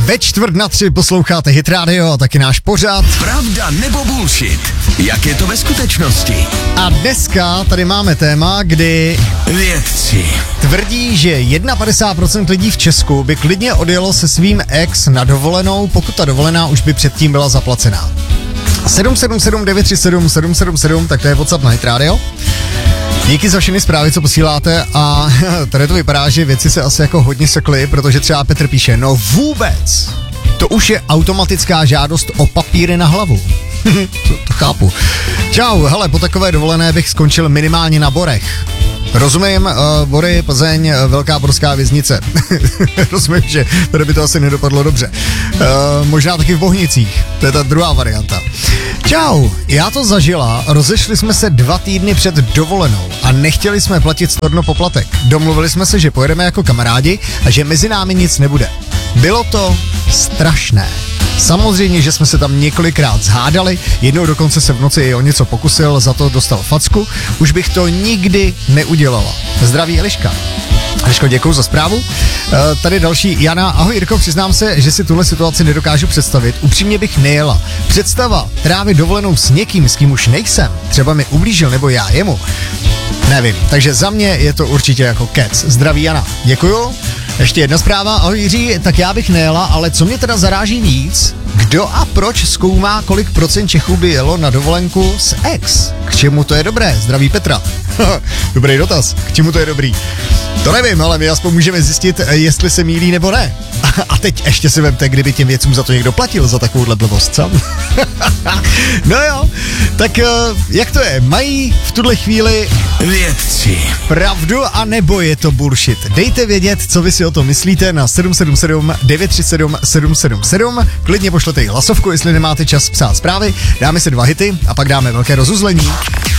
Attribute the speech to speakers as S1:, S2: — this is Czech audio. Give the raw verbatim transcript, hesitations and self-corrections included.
S1: Ve čtvrt na tři posloucháte Hit Radio a taky náš pořad.
S2: Pravda nebo bullshit? Jak je to ve skutečnosti?
S1: A dneska tady máme téma, kdy
S2: vědci
S1: tvrdí, že padesát jedna procent lidí v Česku by klidně odjelo se svým ex na dovolenou, pokud ta dovolená už by předtím byla zaplacená. sedm sedm sedm devět tři sedm sedm sedm sedm, tak to je WhatsApp na Hit Radio. Díky za všechny zprávy, co posíláte, a tady to vypadá, že věci se asi jako hodně sekly, protože třeba Petr píše, no vůbec, to už je automatická žádost o papíry na hlavu. to, to chápu. Čau, hele, po takové dovolené bych skončil minimálně na Borech. Rozumím, uh, Bory, Plzeň, uh, velká borská věznice. Rozumím, že tady by to asi nedopadlo dobře. Uh, možná taky v Bohnicích, to je ta druhá varianta. Čau, já to zažila, rozešli jsme se dva týdny před dovolenou a nechtěli jsme platit storno poplatek. Domluvili jsme se, že pojedeme jako kamarádi a že mezi námi nic nebude. Bylo to strašné. Samozřejmě, že jsme se tam několikrát zhádali, jednou dokonce se v noci i o něco pokusil, za to dostal facku, už bych to nikdy neudělala. Zdraví Eliška. Eliško, děkuju za zprávu. Uh, tady další Jana. Ahoj Jirko, přiznám se, že si tuhle situaci nedokážu představit. Upřímně bych nejela. Představa trávit dovolenou s někým, s kým už nejsem, třeba mi ublížil nebo já jemu. Nevím, takže za mě je to určitě jako kec. Zdraví Jana. Děkuju. Ještě jedna zpráva. Ahoj Jiří, tak já bych nejela, ale co mě teda zaráží víc, kdo a proč zkoumá, kolik procent Čechů by jelo na dovolenku s ex? K čemu to je dobré? Zdraví Petra. Dobrý dotaz. K čemu to je dobrý? To nevím, ale my aspoň můžeme zjistit, jestli se mýlí nebo ne. A teď ještě si vemte, kdyby těm věcům za to někdo platil, za takovouhle blbost, co? No jo, tak jak to je? Mají v tuhle chvíli
S2: vědci
S1: pravdu, a nebo je to bullshit? Dejte vědět, co vy si o tom myslíte, na sedm sedm sedm devět tři sedm sedm sedm sedm. Klidně pošlete i hlasovku, jestli nemáte čas psát zprávy. Dáme si dva hity a pak dáme velké rozuzlení.